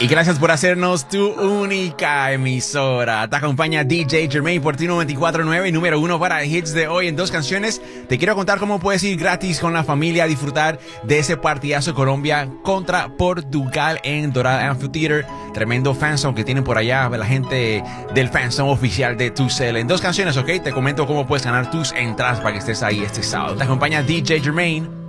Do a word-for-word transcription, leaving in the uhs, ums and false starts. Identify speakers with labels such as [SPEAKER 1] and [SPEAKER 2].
[SPEAKER 1] Y gracias por hacernos tu única emisora. Te acompaña D J Jermaine por T noventa y cuatro punto nueve, número uno para hits de hoy en dos canciones. Te quiero contar cómo puedes ir gratis con la familia a disfrutar de ese partidazo Colombia contra Portugal en Doral Amphitheater. Tremendo fanzone que tienen por allá la gente del fanzone oficial de Tucel. En dos canciones, ¿ok? Te comento cómo puedes ganar tus entradas para que estés ahí este sábado. Te acompaña D J Jermaine.